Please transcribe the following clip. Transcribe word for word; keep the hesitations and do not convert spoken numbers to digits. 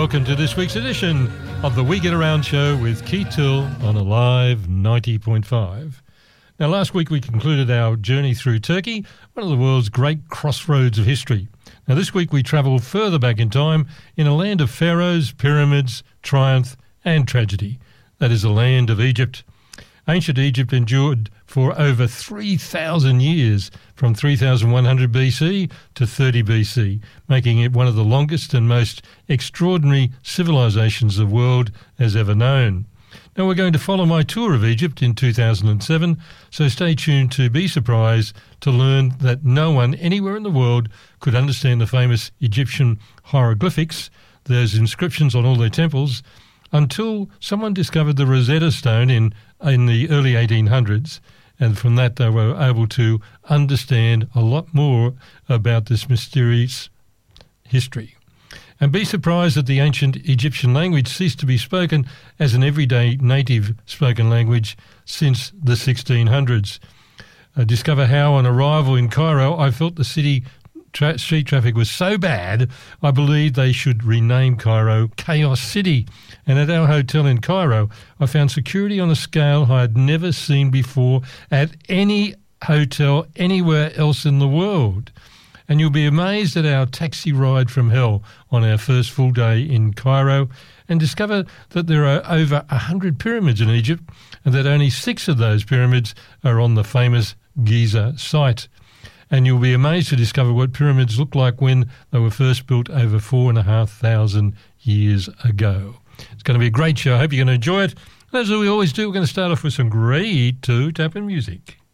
welcome to this week's edition of the We Get Around show with Keith Till on Alive ninety point five. Now, last week we concluded our journey through Turkey, one of the world's great crossroads of history. Now, this week we travel further back in time in a land of pharaohs, pyramids, triumph and tragedy. That is the land of Egypt. Ancient Egypt endured for over three thousand years, from three thousand one hundred B C to thirty B C, making it one of the longest and most extraordinary civilizations the world has ever known. Now, we're going to follow my tour of Egypt in two thousand seven, so stay tuned to be surprised to learn that no one anywhere in the world could understand the famous Egyptian hieroglyphics, those inscriptions on all their temples, until someone discovered the Rosetta Stone in, in the early eighteen hundreds, and from that they were able to understand a lot more about this mysterious history. And be surprised that the ancient Egyptian language ceased to be spoken as an everyday native spoken language since the sixteen hundreds. Uh, discover how on arrival in Cairo I felt the city tra- street traffic was so bad I believed they should rename Cairo Chaos City. And at our hotel in Cairo I found security on a scale I had never seen before at any hotel anywhere else in the world. And you'll be amazed at our taxi ride from hell on our first full day in Cairo, and discover that there are over one hundred pyramids in Egypt and that only six of those pyramids are on the famous Giza site. And you'll be amazed to discover what pyramids looked like when they were first built over four and a half thousand years ago. It's going to be a great show. I hope you're going to enjoy it. As we always do, we're going to start off with some great two-tapping music.